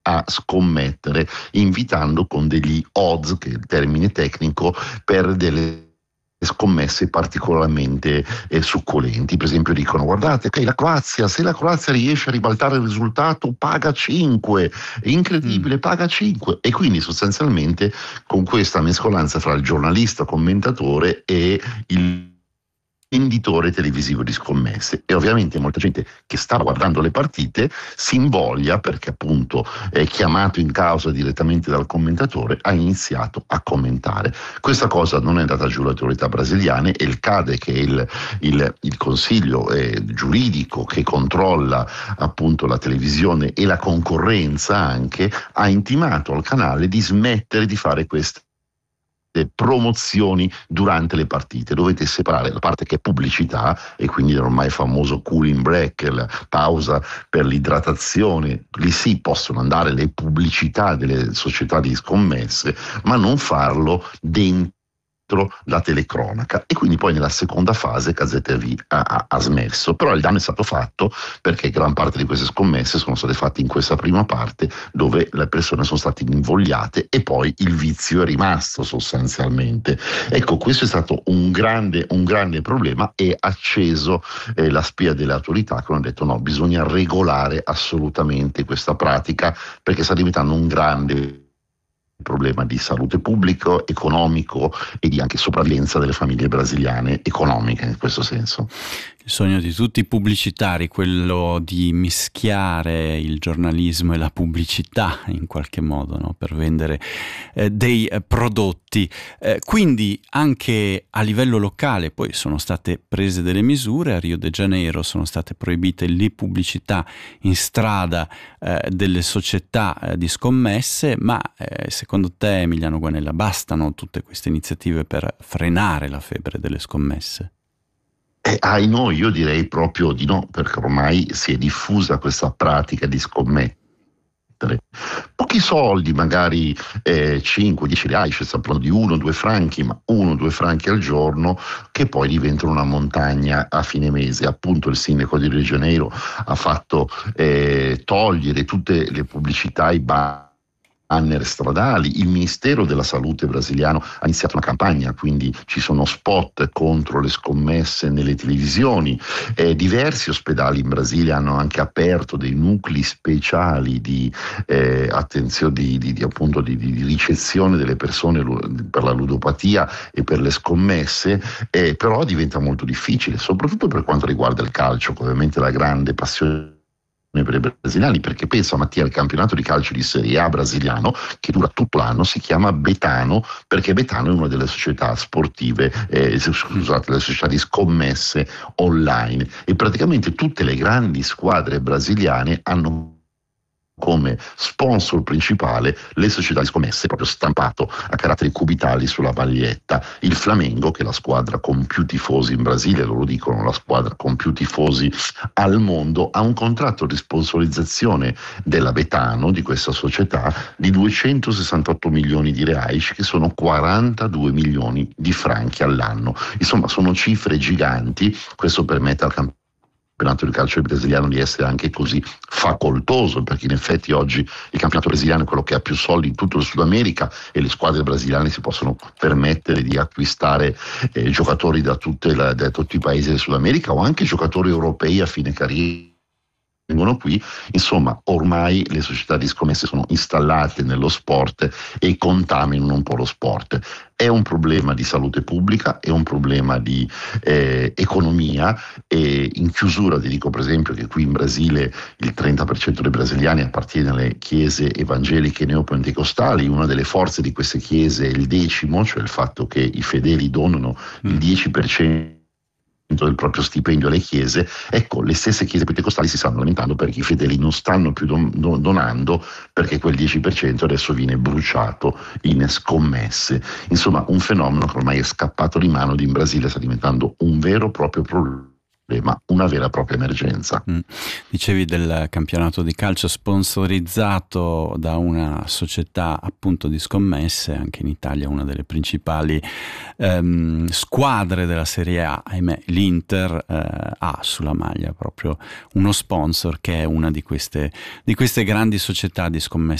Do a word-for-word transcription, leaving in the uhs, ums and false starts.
a scommettere, invitando con degli odds, che è il termine tecnico, per delle scommesse particolarmente eh, succulenti. Per esempio dicono: guardate, ok, la Croazia, se la Croazia riesce a ribaltare il risultato paga cinque, è incredibile, mm. paga cinque. E quindi sostanzialmente con questa mescolanza fra il giornalista commentatore e il venditore televisivo di scommesse, e ovviamente molta gente che stava guardando le partite si invoglia, perché appunto è chiamato in causa direttamente dal commentatore, ha iniziato a commentare. Questa cosa non è andata giù alle autorità brasiliane, e il CADE, che è il, il, il consiglio eh, giuridico che controlla appunto la televisione e la concorrenza anche, ha intimato al canale di smettere di fare queste promozioni durante le partite. Dovete separare la parte che è pubblicità, e quindi l'ormai famoso cooling break, la pausa per l'idratazione. Lì sì possono andare le pubblicità delle società di scommesse, ma non farlo dentro la telecronaca. E quindi poi nella seconda fase Gazeta T V ha, ha, ha smesso, però il danno è stato fatto, perché gran parte di queste scommesse sono state fatte in questa prima parte, dove le persone sono state invogliate e poi il vizio è rimasto sostanzialmente. Ecco, questo è stato un grande, un grande problema, e acceso eh, la spia delle autorità, che hanno detto: no, bisogna regolare assolutamente questa pratica, perché sta diventando un grande problema di salute pubblica, economico e di anche sopravvivenza delle famiglie brasiliane economiche, in questo senso. Il sogno di tutti i pubblicitari, quello di mischiare il giornalismo e la pubblicità in qualche modo, no? Per vendere eh, dei eh, prodotti. Eh, quindi anche a livello locale poi sono state prese delle misure. A Rio de Janeiro sono state proibite le pubblicità in strada eh, delle società eh, di scommesse, ma eh, secondo te, Emiliano Guanella, bastano tutte queste iniziative per frenare la febbre delle scommesse? Eh, ai noi, io direi proprio di no, perché ormai si è diffusa questa pratica di scommettere. Pochi soldi, magari eh, cinque dieci reali, cioè stiamo parlando di uno due franchi, ma uno due franchi al giorno, che poi diventano una montagna a fine mese. Appunto il sindaco di Rio de Janeiro ha fatto eh, togliere tutte le pubblicità, i banner stradali. Il Ministero della Salute brasiliano ha iniziato una campagna, quindi ci sono spot contro le scommesse nelle televisioni. Eh, diversi ospedali in Brasile hanno anche aperto dei nuclei speciali di eh, attenzione, di, di, di, appunto, di, di ricezione delle persone per la ludopatia e per le scommesse, eh, però diventa molto difficile, soprattutto per quanto riguarda il calcio, che ovviamente è la grande passione per i brasiliani, perché pensa, Mattia, il campionato di calcio di Serie A brasiliano, che dura tutto l'anno, si chiama Betano, perché Betano è una delle società sportive, eh, scusate, le società di scommesse online, e praticamente tutte le grandi squadre brasiliane hanno come sponsor principale le società di scommesse, proprio stampato a caratteri cubitali sulla maglietta. Il Flamengo, che è la squadra con più tifosi in Brasile, loro dicono la squadra con più tifosi al mondo, ha un contratto di sponsorizzazione della Betano, di questa società, di duecentosessantotto milioni di reais, che sono quarantadue milioni di franchi all'anno. Insomma, sono cifre giganti. Questo permette al campionato il campionato di calcio brasiliano di essere anche così facoltoso, perché in effetti oggi il campionato brasiliano è quello che ha più soldi in tutto il Sud America, e le squadre brasiliane si possono permettere di acquistare eh, giocatori da, tutte la, da tutti i paesi del Sud America, o anche giocatori europei a fine carriera vengono qui. Insomma, ormai le società di scommesse sono installate nello sport e contaminano un po' lo sport. È un problema di salute pubblica, è un problema di eh, economia, e in chiusura ti dico per esempio che qui in Brasile il trenta per cento dei brasiliani appartiene alle chiese evangeliche neopentecostali. Una delle forze di queste chiese è il decimo, cioè il fatto che i fedeli donano il dieci per cento del proprio stipendio alle chiese. Ecco, le stesse chiese pentecostali si stanno lamentando perché i fedeli non stanno più don- don- donando, perché quel dieci per cento adesso viene bruciato in scommesse. Insomma, un fenomeno che ormai è scappato di mano, di in Brasile sta diventando un vero e proprio problema, una vera e propria emergenza. Mm. Dicevi del campionato di calcio sponsorizzato da una società appunto di scommesse. Anche in Italia una delle principali ehm, squadre della Serie A, ahimè, l'Inter, eh, ha sulla maglia proprio uno sponsor che è una di queste, di queste grandi società di scommesse